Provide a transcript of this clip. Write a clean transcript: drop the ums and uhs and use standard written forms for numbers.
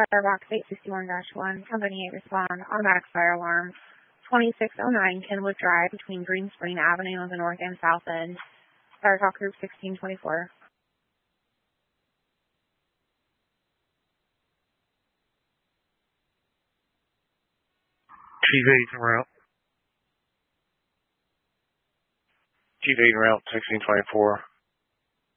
Firebox 861-1, Company 8 respond, automatic fire alarm, 2609 Kenwood Drive between Green Spring Avenue on the north and south end. Fire Talk Group 1624. Chief 8 en route. Chief 8 en route, 1624.